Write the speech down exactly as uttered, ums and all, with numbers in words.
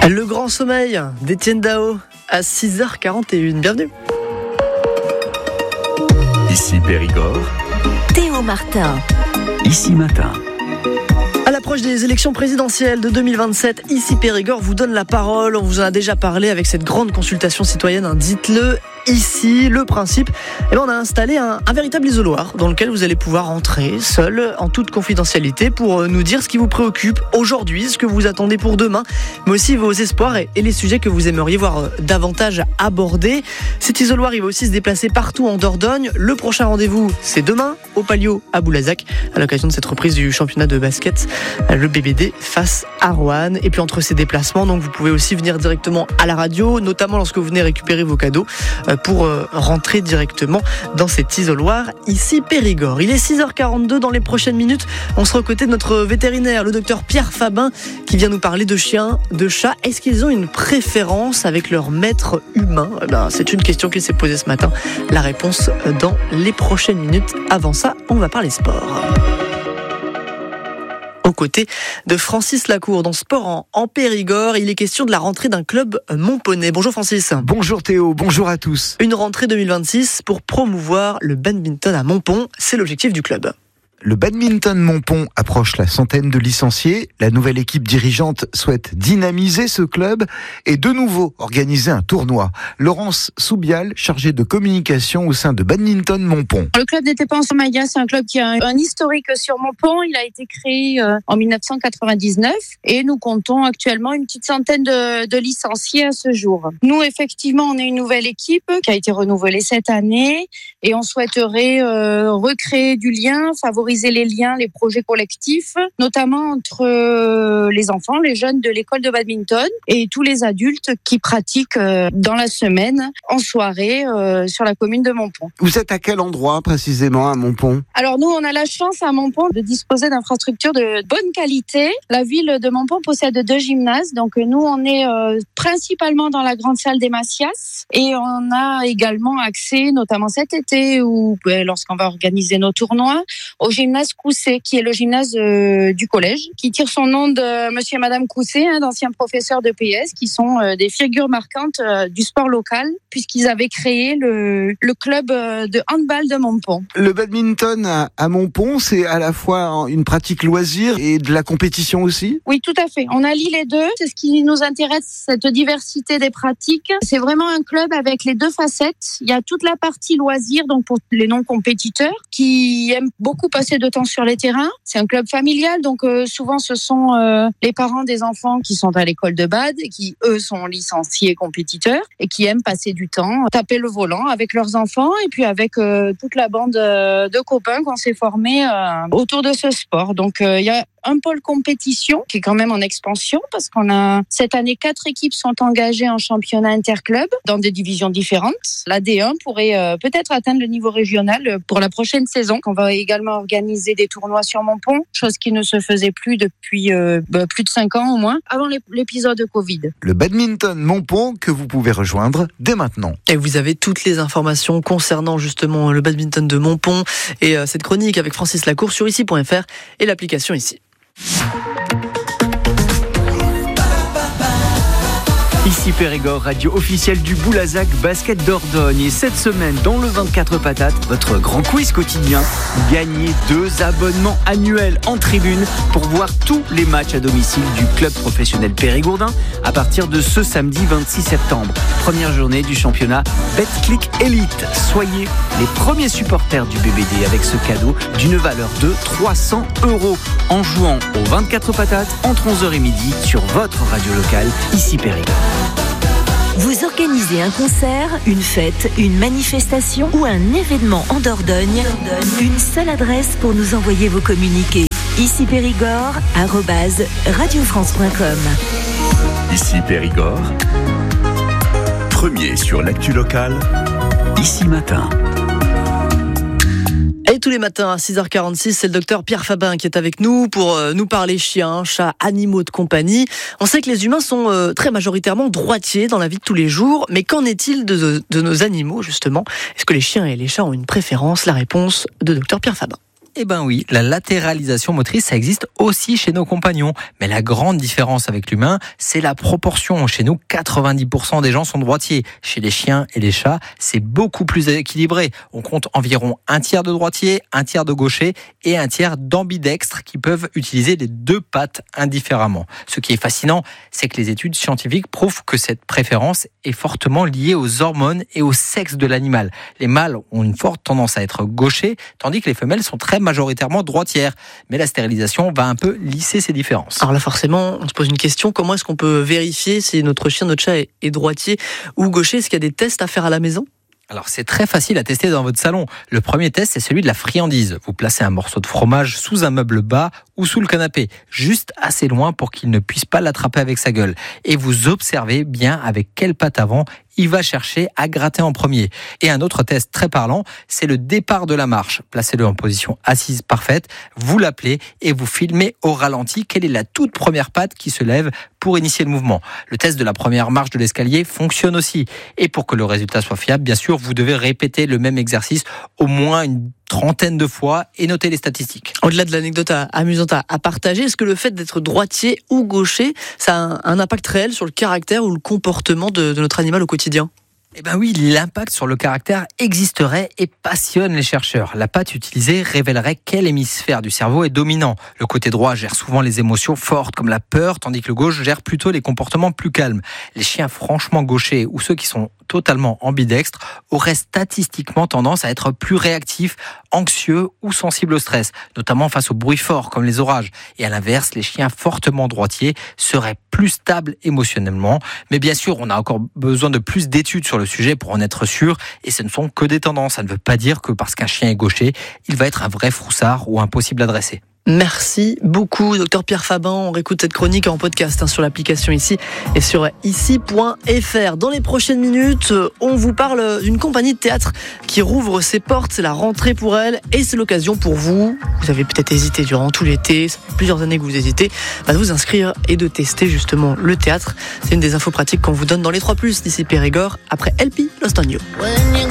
Le grand sommeil d'Étienne Dao à six heures quarante et une. Bienvenue. Ici Périgord. Théo Martin. Ici Matin. À l'approche des élections présidentielles de deux mille vingt-sept, Ici Périgord vous donne la parole. On vous en a déjà parlé avec cette grande consultation citoyenne, hein, dites-le ici. Le principe, eh ben on a installé un, un véritable isoloir dans lequel vous allez pouvoir entrer seul, en toute confidentialité, pour nous dire ce qui vous préoccupe aujourd'hui, ce que vous attendez pour demain, mais aussi vos espoirs et, et les sujets que vous aimeriez voir davantage abordés. Cet isoloir, il va aussi se déplacer partout en Dordogne. Le prochain rendez-vous, c'est demain, au Palio à Boulazac, à l'occasion de cette reprise du championnat de basket, le B B D face à Roanne. Et puis entre ces déplacements, donc vous pouvez aussi venir directement à la radio, notamment lorsque vous venez récupérer vos cadeaux, pour rentrer directement dans cet isoloir Ici Périgord. Il est six heures quarante-deux. Dans les prochaines minutes, on sera aux côtés de notre vétérinaire, le docteur Pierre Fabin, qui vient nous parler de chiens, de chats. Est-ce qu'ils ont une préférence avec leur maître humain ? Eh bien, c'est une question qu'il s'est posée ce matin. La réponse dans les prochaines minutes. Avant ça, on va parler sport. Aux côtés de Francis Lacour dans Sport en, en Périgord, il est question de la rentrée d'un club montponais. Bonjour Francis. Bonjour Théo, bonjour à tous. Une rentrée deux mille vingt-six pour promouvoir le badminton à Montpont, c'est l'objectif du club. Le badminton Montpont approche la centaine de licenciés. La nouvelle équipe dirigeante souhaite dynamiser ce club et de nouveau organiser un tournoi. Laurence Soubial, chargée de communication au sein de badminton Montpont. Le club des Tépans sur Maïga, c'est un club qui a un, un historique sur Montpont. Il a été créé euh, en dix-neuf cent quatre-vingt-dix-neuf et nous comptons actuellement une petite centaine de, de licenciés à ce jour. Nous, effectivement, on est une nouvelle équipe qui a été renouvelée cette année et on souhaiterait euh, recréer du lien, favoriser les liens, les projets collectifs, notamment entre les enfants, les jeunes de l'école de badminton et tous les adultes qui pratiquent dans la semaine, en soirée, euh, sur la commune de Montpont. Vous êtes à quel endroit précisément à Montpont ? Alors nous, on a la chance à Montpont de disposer d'infrastructures de bonne qualité. La ville de Montpont possède deux gymnases, donc nous, on est euh, principalement dans la grande salle des Macias et on a également accès, notamment cet été ou euh, lorsqu'on va organiser nos tournois, au gymnase Cousset, qui est le gymnase euh, du collège, qui tire son nom de monsieur et madame Cousset, hein, d'anciens professeurs de P S, qui sont euh, des figures marquantes euh, du sport local, puisqu'ils avaient créé le, le club euh, de handball de Montpont. Le badminton à, à Montpont, c'est à la fois une pratique loisir et de la compétition aussi ? Oui, tout à fait. On allie les deux. C'est ce qui nous intéresse, cette diversité des pratiques. C'est vraiment un club avec les deux facettes. Il y a toute la partie loisir, donc pour les non-compétiteurs, qui aiment beaucoup passer de temps sur les terrains. C'est un club familial, donc euh, souvent ce sont euh, les parents des enfants qui sont à l'école de bad, qui eux sont licenciés compétiteurs et qui aiment passer du temps, taper le volant avec leurs enfants et puis avec euh, toute la bande euh, de copains qu'on s'est formés euh, autour de ce sport. Donc il euh, y a un pôle compétition qui est quand même en expansion parce qu'on a cette année quatre équipes sont engagées en championnat interclub dans des divisions différentes. La D un pourrait euh, peut-être atteindre le niveau régional pour la prochaine saison. On va également organiser des tournois sur Montpont, chose qui ne se faisait plus depuis euh, bah, plus de cinq ans au moins, avant l'épisode de Covid. Le badminton Montpont que vous pouvez rejoindre dès maintenant. Et vous avez toutes les informations concernant justement le badminton de Montpont et euh, cette chronique avec Francis Lacour sur ici point f r et l'application ici. Ici Périgord, radio officielle du Boulazac Basket Dordogne. Et cette semaine, dans le vingt-quatre patates, votre grand quiz quotidien, gagnez deux abonnements annuels en tribune pour voir tous les matchs à domicile du club professionnel périgourdin à partir de ce samedi vingt-six septembre. Première journée du championnat Betclic Elite. Soyez les premiers supporters du B B D avec ce cadeau d'une valeur de trois cents euros en jouant aux vingt-quatre patates entre onze heures et midi sur votre radio locale, Ici Périgord. Vous organisez un concert, une fête, une manifestation ou un événement en Dordogne. Une seule adresse pour nous envoyer vos communiqués. Ici Périgord, arobase radiofrance point com. Ici Périgord, premier sur l'actu locale, Ici Matin. Et tous les matins à six heures quarante-six, c'est le docteur Pierre Fabin qui est avec nous pour euh, nous parler chiens, chats, animaux de compagnie. On sait que les humains sont euh, très majoritairement droitiers dans la vie de tous les jours, mais qu'en est-il de, de nos animaux justement ? Est-ce que les chiens et les chats ont une préférence ? La réponse de docteur Pierre Fabin. Eh ben oui, la latéralisation motrice, ça existe aussi chez nos compagnons. Mais la grande différence avec l'humain, c'est la proportion. Chez nous, quatre-vingt-dix pour cent des gens sont droitiers. Chez les chiens et les chats, c'est beaucoup plus équilibré. On compte environ un tiers de droitiers, un tiers de gauchers et un tiers d'ambidextres qui peuvent utiliser les deux pattes indifféremment. Ce qui est fascinant, c'est que les études scientifiques prouvent que cette préférence est fortement liée aux hormones et au sexe de l'animal. Les mâles ont une forte tendance à être gauchers, tandis que les femelles sont très majoritairement droitières. Mais la stérilisation va un peu lisser ces différences. Alors là, forcément, on se pose une question. Comment est-ce qu'on peut vérifier si notre chien, notre chat est, est droitier ou gaucher? Est-ce qu'il y a des tests à faire à la maison? Alors c'est très facile à tester dans votre salon. Le premier test, c'est celui de la friandise. Vous placez un morceau de fromage sous un meuble bas ou sous le canapé, juste assez loin pour qu'il ne puisse pas l'attraper avec sa gueule. Et vous observez bien avec quelle patte avant il va chercher à gratter en premier. Et un autre test très parlant, c'est le départ de la marche. Placez-le en position assise parfaite, vous l'appelez et vous filmez au ralenti quelle est la toute première patte qui se lève pour initier le mouvement. Le test de la première marche de l'escalier fonctionne aussi. Et pour que le résultat soit fiable, bien sûr, vous devez répéter le même exercice au moins une trentaine de fois et noter les statistiques. Au-delà de l'anecdote amusante à partager, est-ce que le fait d'être droitier ou gaucher, ça a un, un impact réel sur le caractère ou le comportement de, de notre animal au quotidien ? Eh bien oui, l'impact sur le caractère existerait et passionne les chercheurs. La patte utilisée révélerait quel hémisphère du cerveau est dominant. Le côté droit gère souvent les émotions fortes comme la peur, tandis que le gauche gère plutôt les comportements plus calmes. Les chiens franchement gauchers ou ceux qui sont totalement ambidextres auraient statistiquement tendance à être plus réactifs, anxieux ou sensibles au stress, notamment face aux bruits forts comme les orages. Et à l'inverse, les chiens fortement droitiers seraient plus stables émotionnellement. Mais bien sûr, on a encore besoin de plus d'études sur le sujet pour en être sûr, et ce ne sont que des tendances. Ça ne veut pas dire que parce qu'un chien est gaucher, il va être un vrai froussard ou impossible à dresser. Merci beaucoup, docteur Pierre Fabin. On réécoute cette chronique en podcast hein, sur l'application ici et sur ici point f r. Dans les prochaines minutes, on vous parle d'une compagnie de théâtre qui rouvre ses portes. C'est la rentrée pour elle et c'est l'occasion pour vous. Vous avez peut-être hésité durant tout l'été, ça fait plusieurs années que vous hésitez, bah, de vous inscrire et de tester justement le théâtre. C'est une des infos pratiques qu'on vous donne dans les trois plus d'ici Périgord après L P Lost on You.